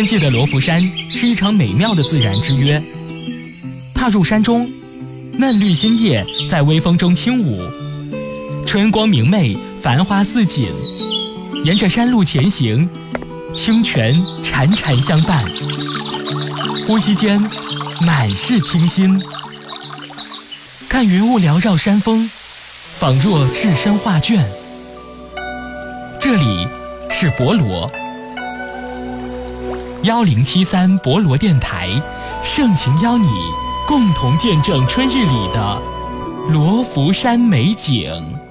天际的罗浮山是一场美妙的自然之约。踏入山中，嫩绿新叶在微风中轻舞，春光明媚，繁花似锦。沿着山路前行，清泉潺潺相伴，呼吸间满是清新。看云雾缭绕山峰，仿若置身画卷。这里是博罗1073博罗电台，盛情邀你共同见证春日里的罗浮山美景。